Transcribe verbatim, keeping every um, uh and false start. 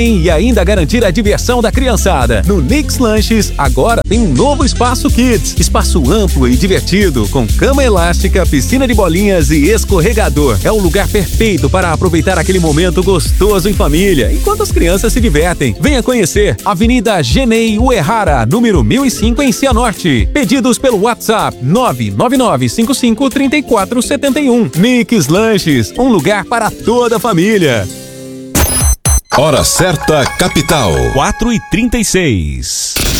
E ainda garantir a diversão da criançada. No Nix Lanches, agora tem um novo espaço Kids. Espaço amplo e divertido, com cama elástica, piscina de bolinhas e escorregador. É o lugar perfeito para aproveitar aquele momento gostoso em família, enquanto as crianças se divertem. Venha conhecer. Avenida Genei Uehara, número mil e cinco, em Cianorte. Pedidos pelo WhatsApp nove nove nove cinco cinco três quatro sete um. Nix Lanches, um lugar para toda a família. Hora certa, capital. quatro e trinta e seis.